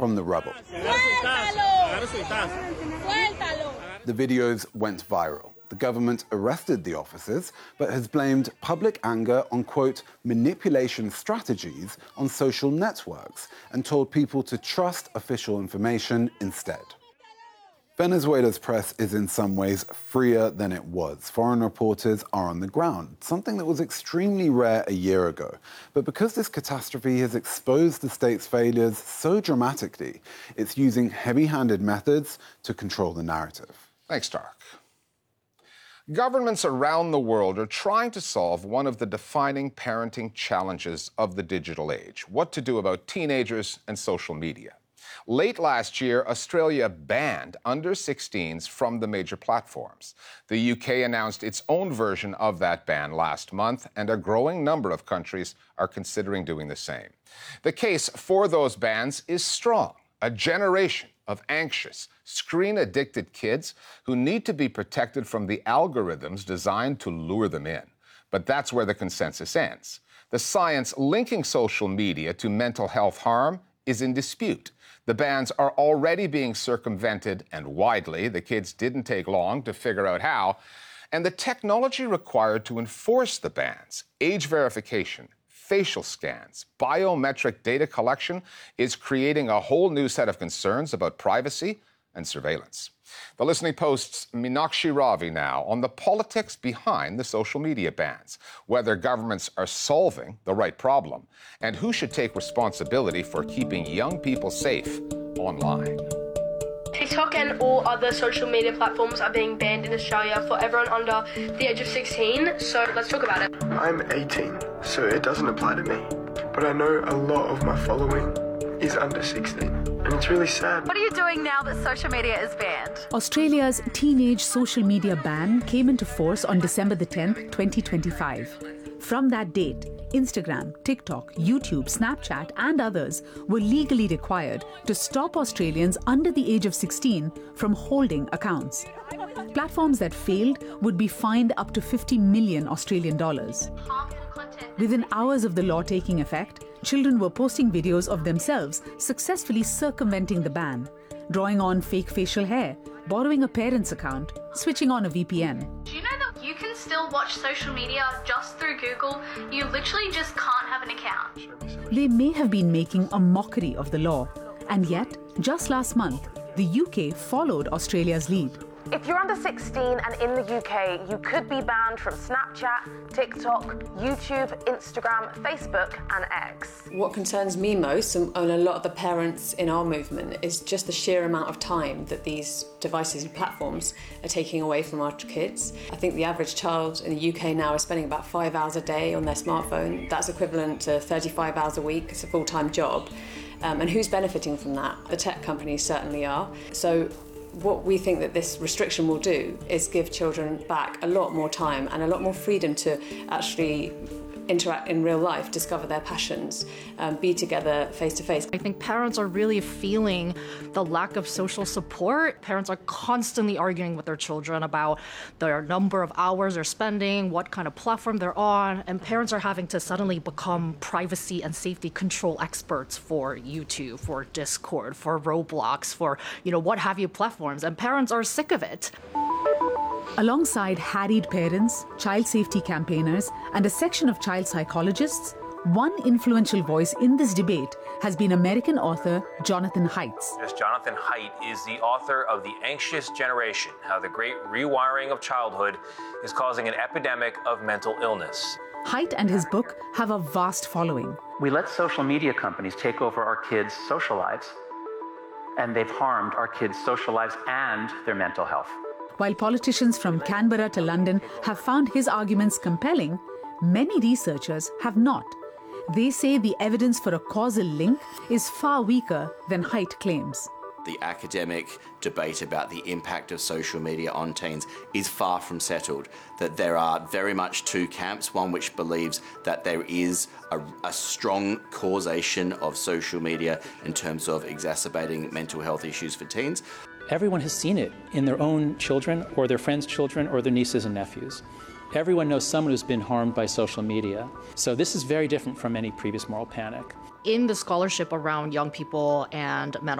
from the rubble. The videos went viral. The government arrested the officers, but has blamed public anger on, quote, manipulation strategies on social networks and told people to trust official information instead. Venezuela's press is in some ways freer than it was. Foreign reporters are on the ground, something that was extremely rare a year ago. But because this catastrophe has exposed the state's failures so dramatically, it's using heavy-handed methods to control the narrative. Thanks, Tarek. Governments around the world are trying to solve one of the defining parenting challenges of the digital age: what to do about teenagers and social media. Late last year, Australia banned under-16s from the major platforms. The UK announced its own version of that ban last month, and a growing number of countries are considering doing the same. The case for those bans is strong: a generation of anxious, screen-addicted kids who need to be protected from the algorithms designed to lure them in. But that's where the consensus ends. The science linking social media to mental health harm is in dispute. The bans are already being circumvented, and widely. The kids didn't take long to figure out how. And the technology required to enforce the bans, age verification, facial scans, biometric data collection, is creating a whole new set of concerns about privacy and surveillance. The Listening Post's Meenakshi Ravi now on the politics behind the social media bans, whether governments are solving the right problem, and who should take responsibility for keeping young people safe online. TikTok and all other social media platforms are being banned in Australia for everyone under the age of 16, so let's talk about it. I'm 18, so it doesn't apply to me, but I know a lot of my following is under 16, and it's really sad. What are you doing now that social media is banned? Australia's teenage social media ban came into force on December the 10th, 2025. From that date, Instagram, TikTok, YouTube, Snapchat and others were legally required to stop Australians under the age of 16 from holding accounts. Platforms that failed would be fined up to 50 million Australian dollars. Within hours of the law taking effect, children were posting videos of themselves successfully circumventing the ban, drawing on fake facial hair, borrowing a parent's account, switching on a VPN. Do you know that you can still watch social media just through Google? You literally just can't have an account. They may have been making a mockery of the law, and yet, just last month, the UK followed Australia's lead. If you're under 16 and in the UK, you could be banned from Snapchat, TikTok, YouTube, Instagram, Facebook and X. What concerns me most, and a lot of the parents in our movement, is just the sheer amount of time that these devices and platforms are taking away from our kids. I think the average child in the UK now is spending about 5 hours a day on their smartphone. That's equivalent to 35 hours a week. It's a full-time job. And who's benefiting from that? The tech companies certainly are. So what we think that this restriction will do is give children back a lot more time and a lot more freedom to actually interact in real life, discover their passions, be together face to face. I think parents are really feeling the lack of social support. Parents are constantly arguing with their children about the number of hours they're spending, what kind of platform they're on, and parents are having to suddenly become privacy and safety control experts for YouTube, for Discord, for Roblox, for, what have you platforms, and parents are sick of it. Alongside harried parents, child safety campaigners, and a section of child psychologists, one influential voice in this debate has been American author Jonathan Haidt. Jonathan Haidt is the author of The Anxious Generation: How the Great Rewiring of Childhood is Causing an Epidemic of Mental Illness. Haidt and his book have a vast following. We let social media companies take over our kids' social lives, and they've harmed our kids' social lives and their mental health. While politicians from Canberra to London have found his arguments compelling, many researchers have not. They say the evidence for a causal link is far weaker than Haidt claims. The academic debate about the impact of social media on teens is far from settled, that there are very much two camps, one which believes that there is a strong causation of social media in terms of exacerbating mental health issues for teens. Everyone has seen it in their own children or their friends' children or their nieces and nephews. Everyone knows someone who's been harmed by social media. So this is very different from any previous moral panic. In the scholarship around young people and mental